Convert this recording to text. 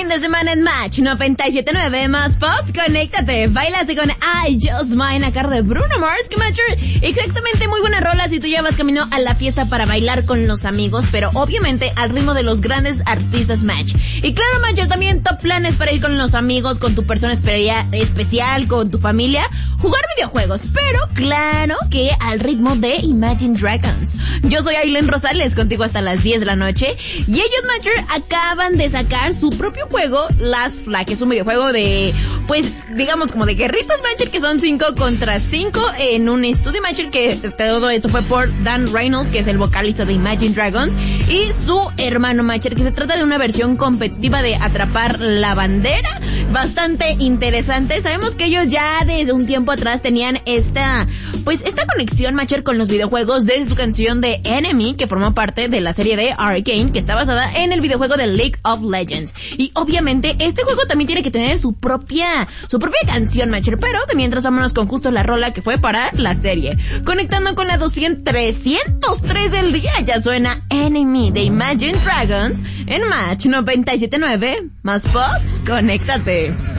fin de semana en Match 97.9 más pop. Conéctate, bailaste con I Just Mine a cargo de Bruno Mars. Que Matcher, exactamente, muy buena rola si tú llevas camino a la fiesta para bailar con los amigos, pero obviamente al ritmo de los grandes artistas Match. Y claro, Matcher, también top planes para ir con los amigos, con tu persona especial, con tu familia, jugar videojuegos, pero claro que al ritmo de Imagine Dragons. Yo soy Aileen Rosales, contigo hasta las 10 de la noche, y ellos, Matcher, acaban de sacar su propio juego, Last Flag, que es un videojuego de, pues, digamos, como de guerritos, Matcher, que son 5 contra 5 en un estudio, Matcher, que todo esto fue por Dan Reynolds, que es el vocalista de Imagine Dragons, y su hermano, Matcher, que se trata de una versión competitiva de Atrapar la Bandera, bastante interesante. Sabemos que ellos ya desde un tiempo atrás tenían esta conexión, Matcher, con los videojuegos desde su canción de Enemy, que formó parte de la serie de Arcane, que está basada en el videojuego de League of Legends. Y obviamente este juego también tiene que tener su propia canción, Matcher, pero de mientras vámonos con justo la rola que fue para la serie. Conectando con la 303 del día, ya suena Enemy de Imagine Dragons en Match 97.9 más pop. Conéctate.